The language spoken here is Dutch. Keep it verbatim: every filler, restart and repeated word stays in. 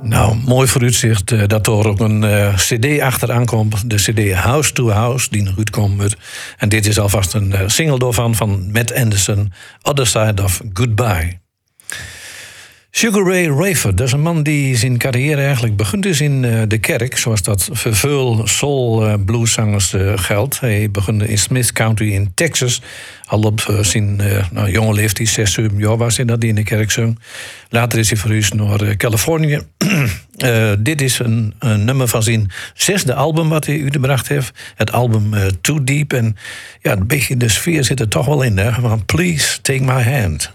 Nou, mooi vooruitzicht uh, dat er ook een uh, cd achteraan komt. De cd House to House, die nog uitkomt. En dit is alvast een uh, single daarvan van Matt Anderson, Other Side of Goodbye. Sugar Ray Rayford, dat is een man die zijn carrière eigenlijk begint is in uh, de kerk, zoals dat voor veel soul uh, blueszangers uh, geldt. Hij begon in Smith County in Texas, al op uh, zijn uh, nou, jonge leeftijd, zes, zeven jaar was hij dat hij in de kerk zong. Later is hij verhuisd naar uh, Californië. uh, dit is een, een nummer van zijn zesde album wat hij uitgebracht heeft. Het album uh, Too Deep. En ja, een beetje de sfeer zit er toch wel in, hè? Want Please Take My Hand.